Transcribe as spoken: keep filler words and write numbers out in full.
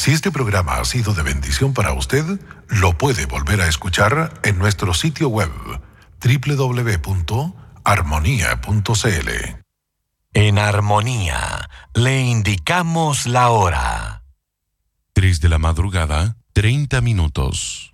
Si este programa ha sido de bendición para usted, lo puede volver a escuchar en nuestro sitio web doble u doble u doble u punto armonía punto c l. En Armonía le indicamos la hora. tres de la madrugada, treinta minutos.